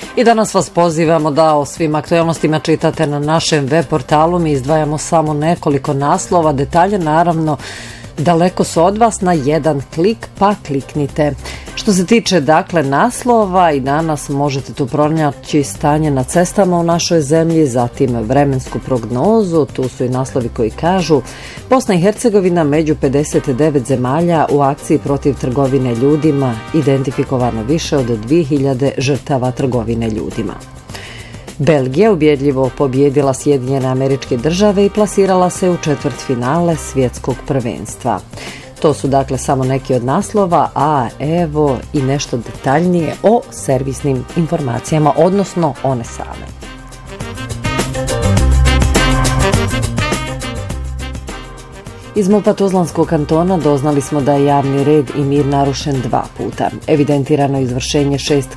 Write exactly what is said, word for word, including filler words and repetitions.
I danas vas pozivamo da o svim aktualnostima čitate na našem web portalu. Mi izdvajamo samo nekoliko naslova, detalje naravno daleko su od vas, na jedan klik, pa kliknite. Što se tiče dakle naslova, i danas možete tu pronaći stanje na cestama u našoj zemlji, zatim vremensku prognozu, tu su i naslovi koji kažu: Bosna i Hercegovina među pedeset devet zemalja u akciji protiv trgovine ljudima, identifikovano više od dvije hiljade žrtava trgovine ljudima. Belgija ubjedljivo pobjedila Sjedinjene Američke Države i plasirala se u četvrtfinale svjetskog prvenstva. To su dakle samo neki od naslova, a evo i nešto detaljnije o servisnim informacijama, odnosno one same. Iz MUP-a Tuzlanskog kantona doznali smo da je javni red i mir narušen dva puta. Evidentirano izvršenje šest